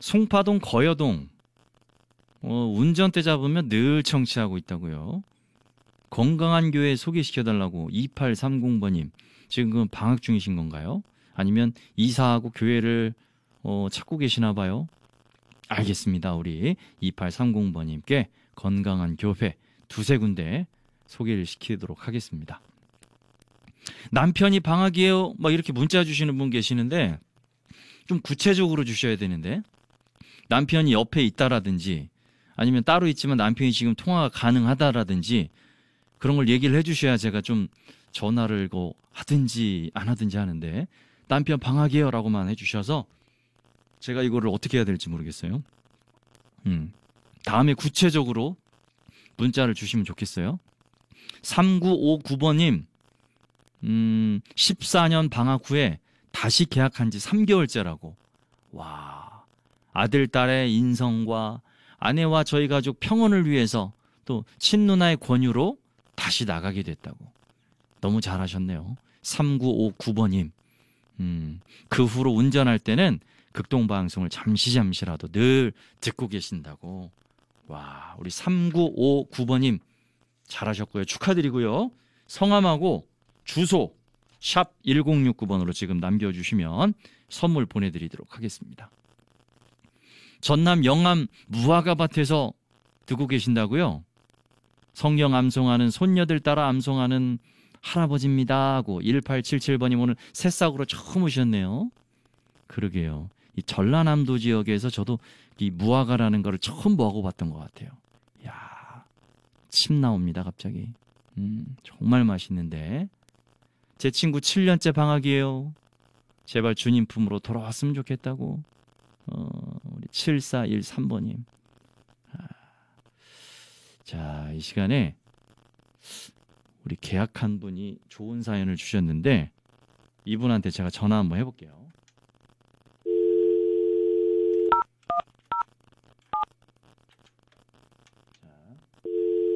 송파동 거여동 운전대 잡으면 늘 청취하고 있다고요. 건강한 교회 소개시켜달라고 2830번님. 지금 방학 중이신 건가요? 아니면 이사하고 교회를 찾고 계시나 봐요. 알겠습니다. 우리 2830번님께 건강한 교회 두세 군데 소개를 시키도록 하겠습니다. 남편이 방학이에요 막 이렇게 문자 주시는 분 계시는데 좀 구체적으로 주셔야 되는데, 남편이 옆에 있다라든지 아니면 따로 있지만 남편이 지금 통화가 가능하다라든지 그런 걸 얘기를 해주셔야 제가 좀 전화를 하든지 안 하든지 하는데, 남편 방학이에요 라고만 해주셔서 제가 이거를 어떻게 해야 될지 모르겠어요. 다음에 구체적으로 문자를 주시면 좋겠어요. 3959번님 14년 방학 후에 다시 계약한 지 3개월째라고. 와, 아들 딸의 인성과 아내와 저희 가족 평온을 위해서 또 친누나의 권유로 다시 나가게 됐다고. 너무 잘하셨네요. 3959번님. 그 후로 운전할 때는 극동방송을 잠시라도 늘 듣고 계신다고. 와, 우리 3959번님 잘하셨고요. 축하드리고요. 성함하고 주소 샵 1069번으로 지금 남겨주시면 선물 보내드리도록 하겠습니다. 전남 영암 무화과밭에서 듣고 계신다고요? 성경 암송하는 손녀들 따라 암송하는 할아버지입니다 하고 1877번님 오늘 새싹으로 처음 오셨네요. 그러게요. 이 전라남도 지역에서 저도 이 무화과라는 거를 처음 먹어봤던 것 같아요. 이야, 침 나옵니다 갑자기. 정말 맛있는데. 제 친구 7년째 방학이에요. 제발 주님 품으로 돌아왔으면 좋겠다고. 우리 7413번님. 자, 이 시간에 우리 계약한 분이 좋은 사연을 주셨는데 이분한테 제가 전화 한번 해볼게요.